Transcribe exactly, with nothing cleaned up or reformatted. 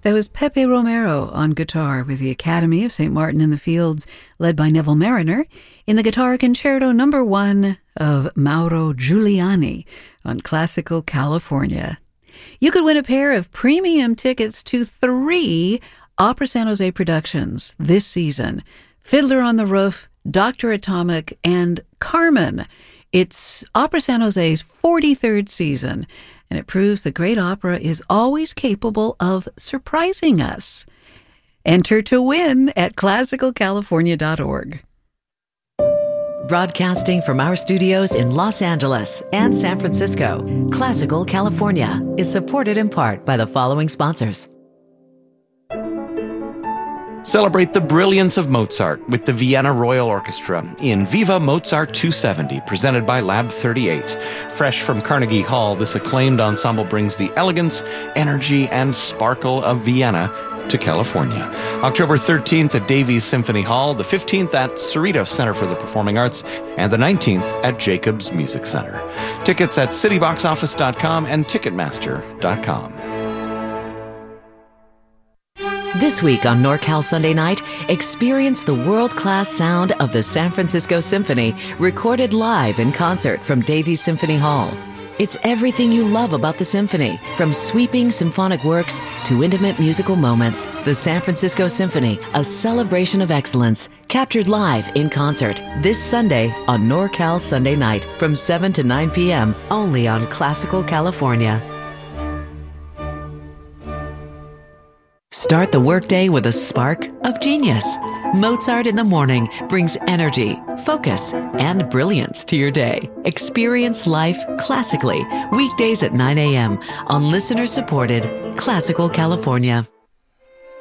That was Pepe Romero on guitar with the Academy of Saint Martin in the Fields, led by Neville Mariner, in the Guitar Concerto number one of Mauro Giuliani on Classical California. You could win a pair of premium tickets to three Opera San Jose productions this season: Fiddler on the Roof, Doctor Atomic, and Carmen. It's Opera San Jose's forty-third season, and it proves the great opera is always capable of surprising us. Enter to win at classical california dot org. Broadcasting from our studios in Los Angeles and San Francisco, Classical California is supported in part by the following sponsors. Celebrate the brilliance of Mozart with the Vienna Royal Orchestra in Viva Mozart two seventy, presented by Lab thirty-eight. Fresh from Carnegie Hall, this acclaimed ensemble brings the elegance, energy, and sparkle of Vienna to California. October thirteenth at Davies Symphony Hall, the fifteenth at Cerritos Center for the Performing Arts, and the nineteenth at Jacobs Music Center. Tickets at city box office dot com and ticketmaster dot com. This week on NorCal Sunday Night, experience the world-class sound of the San Francisco Symphony, recorded live in concert from Davies Symphony Hall. It's everything you love about the symphony, from sweeping symphonic works to intimate musical moments. The San Francisco Symphony, a celebration of excellence, captured live in concert this Sunday on NorCal Sunday Night from seven to nine p.m. only on Classical California. Start the workday with a spark of genius. Mozart in the Morning brings energy, focus, and brilliance to your day. Experience life classically, weekdays at nine a.m. on listener-supported Classical California.